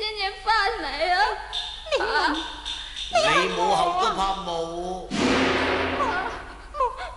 先至翻嚟啊！ 你母后都怕冇。